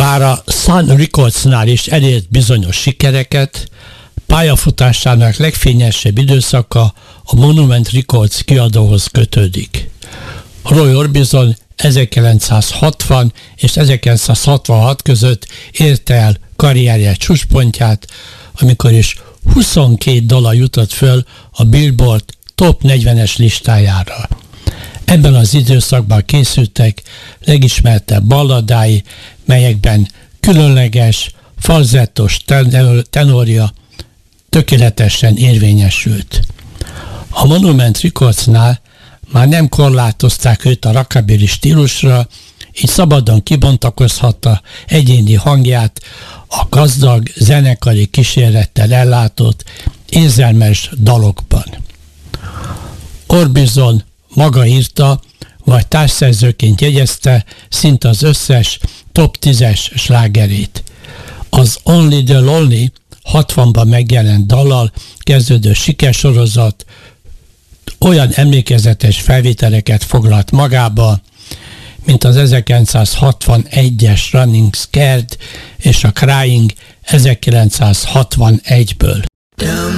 Bár a Sun Recordsnál is elért bizonyos sikereket, pályafutásának legfényesebb időszaka a Monument Records kiadóhoz kötődik. Roy Orbison 1960 és 1966 között érte el karrierje csúcspontját, amikor is 22 dala jutott föl a Billboard Top 40-es listájára. Ebben az időszakban készültek legismertebb balladái, melyekben különleges, falzettos tenorja tökéletesen érvényesült. A Monument Recordsnál már nem korlátozták őt a rockabilly stílusra, így szabadon kibontakozhatta egyéni hangját a gazdag zenekari kísérettel ellátott érzelmes dalokban. Orbison maga írta, vagy társszerzőként jegyezte szinte az összes top 10-es slágerét. Az Only the Lonely 60-ban megjelent dallal kezdődő sikersorozat olyan emlékezetes felvételeket foglalt magába, mint az 1961-es Running Scared és a Crying 1961-ből.